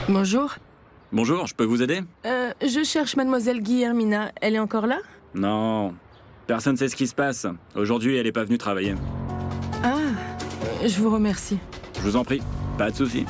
Bonjour. Bonjour, je peux vous aider? Je cherche mademoiselle Guillermina. Elle est encore là? Non. Personne sait ce qui se passe. Aujourd'hui, elle n'est pas venue travailler. Ah, je vous remercie. Je vous en prie, pas de souci.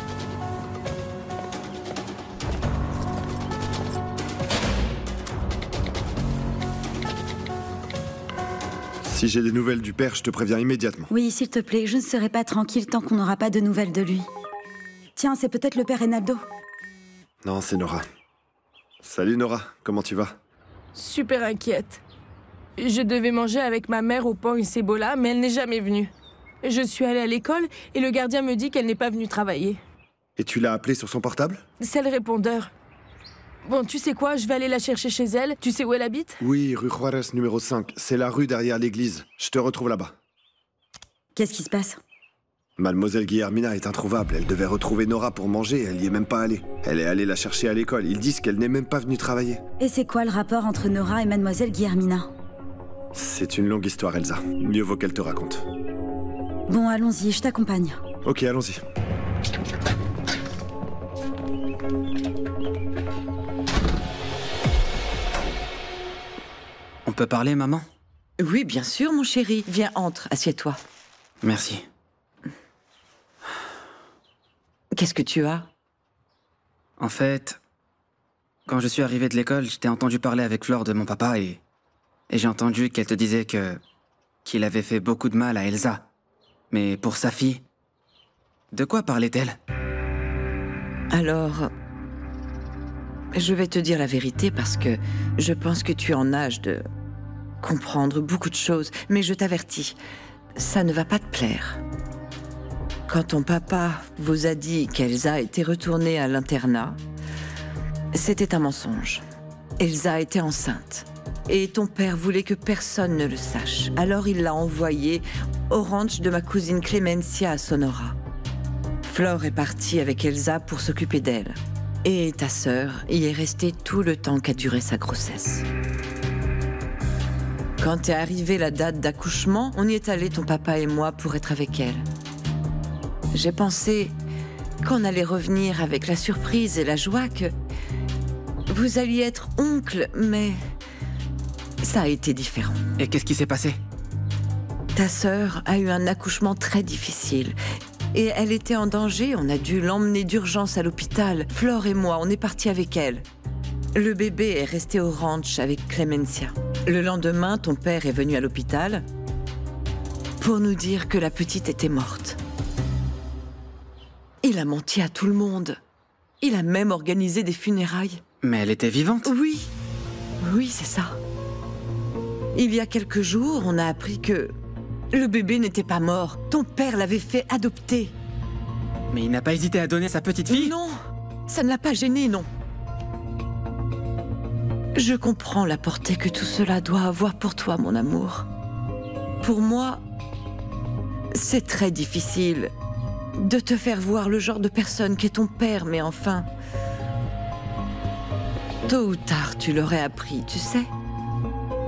Si j'ai des nouvelles du père, je te préviens immédiatement. Oui, s'il te plaît, je ne serai pas tranquille tant qu'on n'aura pas de nouvelles de lui. Tiens, c'est peut-être le père Enaldo. Non, c'est Nora. Salut Nora, comment tu vas? Super inquiète. Je devais manger avec ma mère au Pan et Cebola, mais elle n'est jamais venue. Je suis allée à l'école et le gardien me dit qu'elle n'est pas venue travailler. Et tu l'as appelée sur son portable? C'est le répondeur. Bon, tu sais quoi, je vais aller la chercher chez elle. Tu sais où elle habite? Oui, rue Juarez numéro 5. C'est la rue derrière l'église. Je te retrouve là-bas. Qu'est-ce qui se passe? Mademoiselle Guillermina est introuvable. Elle devait retrouver Nora pour manger, elle y est même pas allée. Elle est allée la chercher à l'école. Ils disent qu'elle n'est même pas venue travailler. Et c'est quoi le rapport entre Nora et mademoiselle Guillermina? C'est une longue histoire, Elsa. Mieux vaut qu'elle te raconte. Bon, allons-y, je t'accompagne. Ok, allons-y. On peut parler, maman? Oui, bien sûr, mon chéri. Viens, entre, assieds-toi. Merci. Qu'est-ce que tu as? En fait, quand je suis arrivé de l'école, je t'ai entendu parler avec Flore de mon papa et j'ai entendu qu'elle te disait qu'il avait fait beaucoup de mal à Elsa. Mais pour sa fille, de quoi parlait-elle? Alors, je vais te dire la vérité parce que je pense que tu es en âge de comprendre beaucoup de choses, mais je t'avertis, ça ne va pas te plaire. Quand ton papa vous a dit qu'Elsa était retournée à l'internat, c'était un mensonge. Elsa était enceinte. Et ton père voulait que personne ne le sache. Alors il l'a envoyée au ranch de ma cousine Clemencia à Sonora. Flore est partie avec Elsa pour s'occuper d'elle. Et ta sœur y est restée tout le temps qu'a duré sa grossesse. Quand est arrivée la date d'accouchement, on y est allé, ton papa et moi, pour être avec elle. J'ai pensé qu'on allait revenir avec la surprise et la joie que vous alliez être oncle, mais ça a été différent. Et qu'est-ce qui s'est passé? Ta sœur a eu un accouchement très difficile. Et elle était en danger, on a dû l'emmener d'urgence à l'hôpital. Flore et moi, on est partis avec elle. Le bébé est resté au ranch avec Clemencia. Le lendemain, ton père est venu à l'hôpital pour nous dire que la petite était morte. Il a menti à tout le monde. Il a même organisé des funérailles. Mais elle était vivante? Oui, c'est ça. Il y a quelques jours, on a appris que le bébé n'était pas mort. Ton père l'avait fait adopter. Mais il n'a pas hésité à donner sa petite fille? Non, ça ne l'a pas gêné, non. Je comprends la portée que tout cela doit avoir pour toi, mon amour. Pour moi, c'est très difficile de te faire voir le genre de personne qu'est ton père, mais enfin, tôt ou tard, tu l'aurais appris, tu sais.